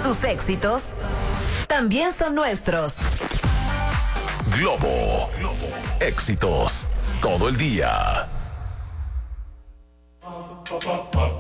Tus éxitos también son nuestros. Globo. Éxitos todo el día.